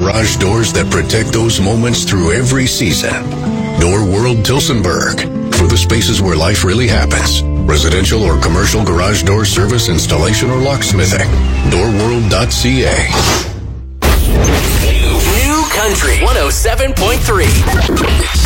garage doors that protect those moments through every season. Door World Tilsonburg, for the spaces where life really happens. Residential or commercial garage door service, installation, or locksmithing. Doorworld.ca. New Country 107.3.